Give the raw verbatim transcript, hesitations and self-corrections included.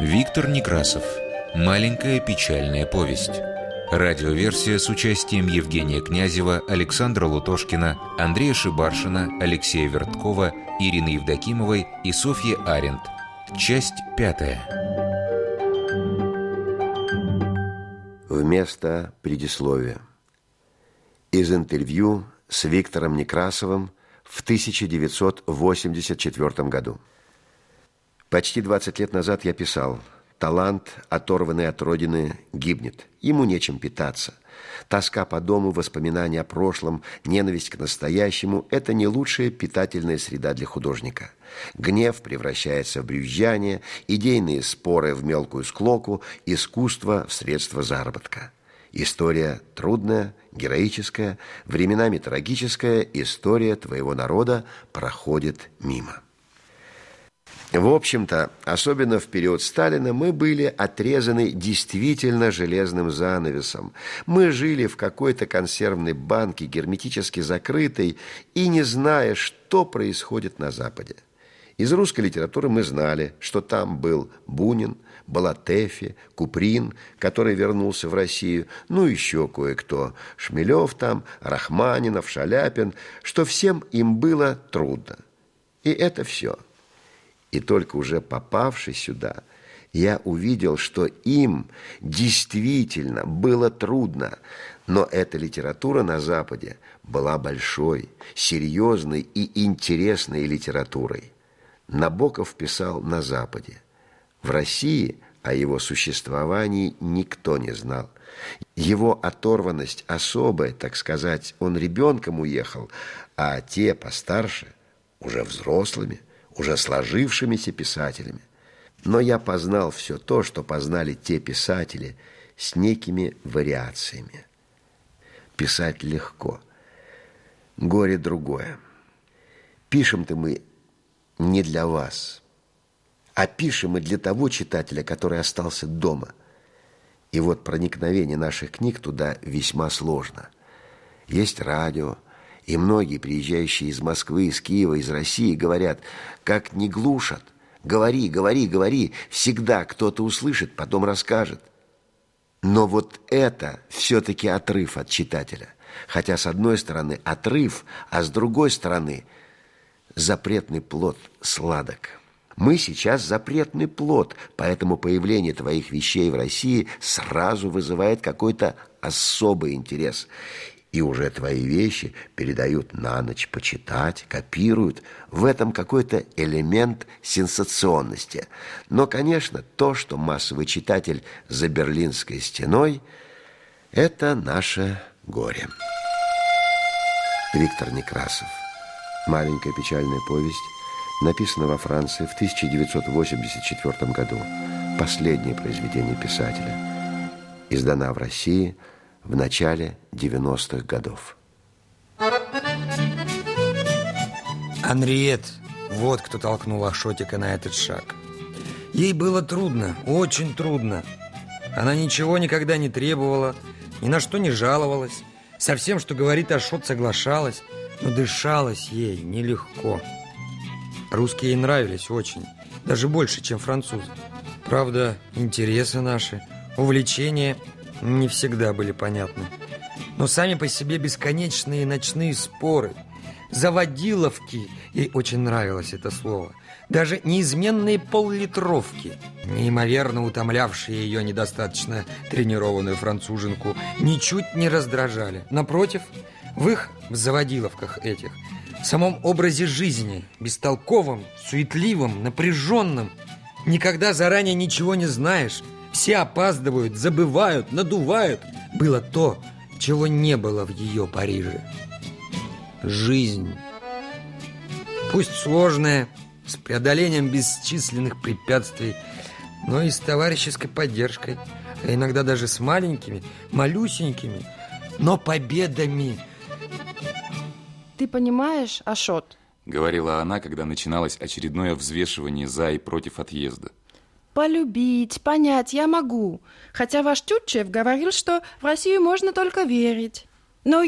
Виктор Некрасов. Маленькая печальная повесть. Радиоверсия с участием Евгения Князева, Александра Лутошкина, Андрея Шибаршина, Алексея Верткова, Ирины Евдокимовой и Софьи Аренд. Часть пятая. Вместо предисловия. Из интервью с Виктором Некрасовым в тысяча девятьсот восемьдесят четвёртом году. Почти двадцать лет назад я писал: талант, оторванный от родины, гибнет. Ему нечем питаться. Тоска по дому, воспоминания о прошлом, ненависть к настоящему – это не лучшая питательная среда для художника. Гнев превращается в брюзжание, идейные споры в мелкую склоку, искусство в средство заработка. История трудная, героическая, временами трагическая, история твоего народа проходит мимо. В общем-то, особенно в период Сталина, мы были отрезаны действительно железным занавесом. Мы жили в какой-то консервной банке, герметически закрытой, и не зная, что происходит на Западе. Из русской литературы мы знали, что там был Бунин, была Тэфи, Куприн, который вернулся в Россию, ну еще кое-кто, Шмелев там, Рахманинов, Шаляпин, что всем им было трудно. И это все. И только уже попавший сюда, я увидел, что им действительно было трудно. Но эта литература на Западе была большой, серьезной и интересной литературой. Набоков писал на Западе. В России о его существовании никто не знал. Его оторванность особая, так сказать, он ребенком уехал, а те постарше, уже взрослыми, уже сложившимися писателями. Но я познал все то, что познали те писатели, с некими вариациями. Писать легко. Горе другое. Пишем-то мы не для вас, а пишем мы для того читателя, который остался дома. И вот проникновение наших книг туда весьма сложно. Есть радио, и многие, приезжающие из Москвы, из Киева, из России, говорят: как не глушат, говори, говори, говори, всегда кто-то услышит, потом расскажет. Но вот это все-таки отрыв от читателя. Хотя с одной стороны отрыв, а с другой стороны запретный плод сладок. Мы сейчас запретный плод, поэтому появление твоих вещей в России сразу вызывает какой-то особый интерес. И уже твои вещи передают на ночь почитать, копируют. В этом какой-то элемент сенсационности. Но, конечно, то, что массовый читатель за Берлинской стеной, это наше горе. Виктор Некрасов. Маленькая печальная повесть. Написана во Франции в тысяча девятьсот восемьдесят четвёртом году. Последнее произведение писателя. Издана в России в начале девяностых годов. Анриет, вот кто толкнул Ашотика на этот шаг. Ей было трудно, очень трудно. Она ничего никогда не требовала, ни на что не жаловалась. Со всем, что говорит Ашот, соглашалась, но дышалось ей нелегко. Русские ей нравились очень, даже больше, чем французы. Правда, интересы наши, увлечения не всегда были понятны. Но сами по себе бесконечные ночные споры, заводиловки, ей очень нравилось это слово, даже неизменные поллитровки, неимоверно утомлявшие ее недостаточно тренированную француженку, ничуть не раздражали. Напротив, в их в заводиловках этих, в самом образе жизни, бестолковом, суетливом, напряженном, никогда заранее ничего не знаешь, все опаздывают, забывают, надувают, было то, чего не было в ее Париже. Жизнь. Пусть сложная, с преодолением бесчисленных препятствий, но и с товарищеской поддержкой, а иногда даже с маленькими, малюсенькими, но победами. Ты понимаешь, Ашот? Говорила она, когда начиналось очередное взвешивание за и против отъезда. Полюбить, понять я могу. Хотя ваш Тютчев говорил, что в Россию можно только верить. Но